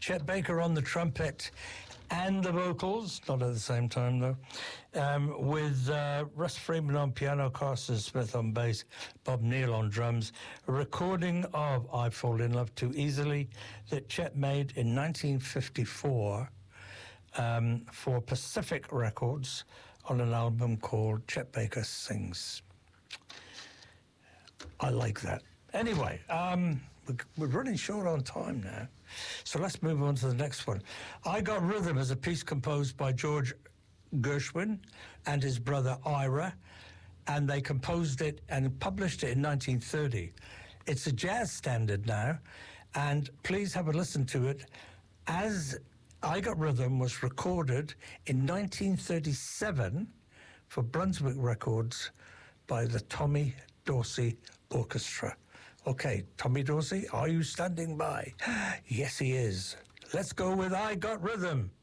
Chet Baker on the trumpet and the vocals, not at the same time though, with Russ Freeman on piano, Carson Smith on bass, Bob Neal on drums, a recording of I Fall in Love Too Easily that Chet made in 1954 for Pacific Records on an album called Chet Baker Sings. I like that. Anyway, we're running short on time now, so let's move on to the next one. I Got Rhythm is a piece composed by George Gershwin and his brother Ira, and they composed it and published it in 1930. It's a jazz standard now, and please have a listen to it. As I Got Rhythm was recorded in 1937 for Brunswick Records by the Tommy Dorsey Orchestra. Okay, Tommy Dorsey, are you standing by? Yes, he is. Let's go with I Got Rhythm.